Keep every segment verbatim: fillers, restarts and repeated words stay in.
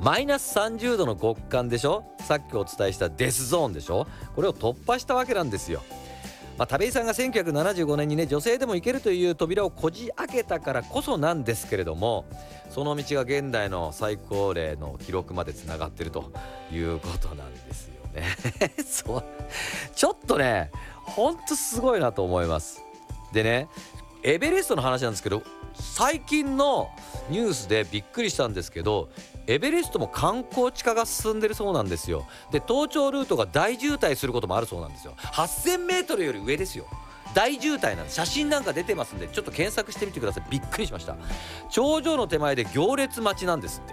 マイナスさんじゅうどの極寒でしょ、さっきお伝えしたデスゾーンでしょ、これを突破したわけなんですよ。まあ、田部井さんがせんきゅうひゃくななじゅうごねんにね、女性でも行けるという扉をこじ開けたからこそなんですけれども、その道が現代の最高齢の記録までつながってるということなんですよねそうちょっとねほんとすごいなと思います。でね、エベレストの話なんですけど、最近のニュースでびっくりしたんですけど、エベレストも観光地化が進んでるそうなんですよ。で、登頂ルートが大渋滞することもあるそうなんですよ。はっせんメートルより上ですよ。大渋滞なんです。写真なんか出てますんでちょっと検索してみてください。びっくりしました。頂上の手前で行列待ちなんですって。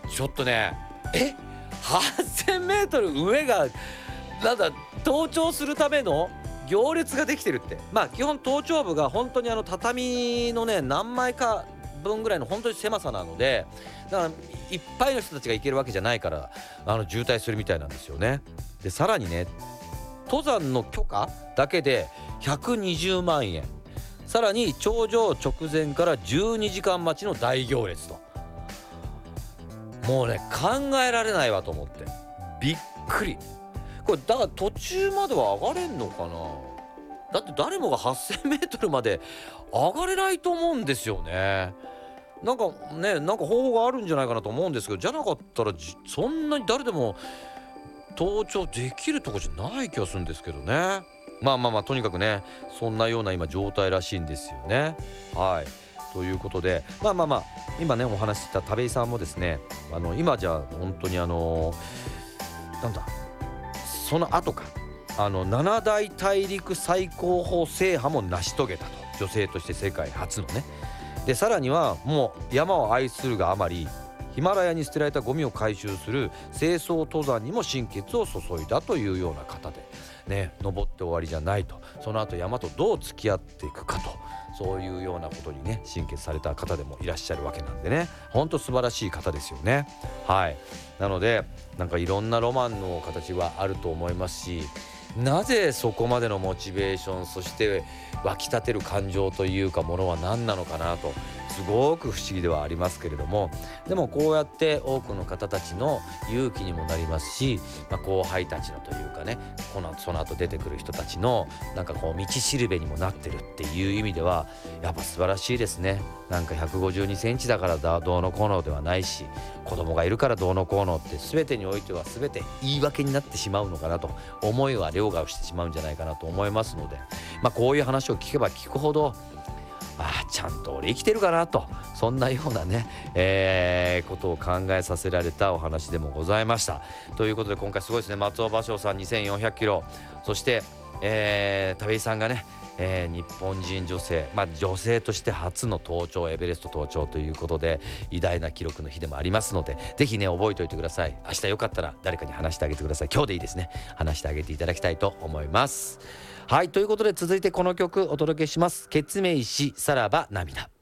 ちょっとね、えはっせんメートル上がなんだ登頂するための行列ができてるって。まあ基本登頂部が本当にあの畳のね何枚か分ぐらいの本当に狭さなので、だからいっぱいの人たちが行けるわけじゃないからあの渋滞するみたいなんですよね。でさらにね、登山の許可だけでひゃくにじゅうまんえん、さらに頂上直前からじゅうにじかん待ちの大行列と、もうね考えられないわと思ってびっくり。これだから途中までは上がれんのかな。だって誰もがはっせんメートルまで上がれないと思うんですよね。なんかね、なんか方法があるんじゃないかなと思うんですけど、じゃなかったらじそんなに誰でも登頂できるとこじゃない気がするんですけどね。まあまあまあとにかくね、そんなような今状態らしいんですよね。はいということで、まあまあまあ今ねお話しした田部井さんもですね、あの今じゃ本当にあのなんだその後かあのなな大大陸最高峰制覇も成し遂げたと、女性として世界初のね。でさらにはもう山を愛するがあまりヒマラヤに捨てられたゴミを回収する清掃登山にも心血を注いだというような方でね、登って終わりじゃないと、その後山とどう付き合っていくかと、そういうようなことにね心血された方でもいらっしゃるわけなんでね、ほんと素晴らしい方ですよね。はいなのでなんかいろんなロマンの形はあると思いますし、なぜそこまでのモチベーション、そして湧き立てる感情というかものは何なのかなと、すごく不思議ではありますけれども、でもこうやって多くの方たちの勇気にもなりますし、まあ、後輩たちのというかね、このその後出てくる人たちのなんかこう道しるべにもなってるっていう意味ではやっぱ素晴らしいですね。なんかひゃくごじゅうにセンチだからだどうのこうのではないし、子供がいるからどうのこうのって全てにおいては全て言い訳になってしまうのかなと、思いは凌駕をしてしまうんじゃないかなと思いますので、まあこういう話を聞けば聞くほど、ああちゃんと俺生きてるかなと、そんなようなね、えー、ことを考えさせられたお話でもございました。ということで今回すごいですね。松尾芭蕉さんにせんよんひゃくキロ、そして、えー、田部井さんがね、えー、日本人女性、まあ女性として初の登頂、エベレスト登頂ということで偉大な記録の日でもありますので、ぜひね覚えておいてください。明日よかったら誰かに話してあげてください。今日でいいですね、話してあげていただきたいと思います。はいということで続いてこの曲お届けします。ケツメイシさらば涙。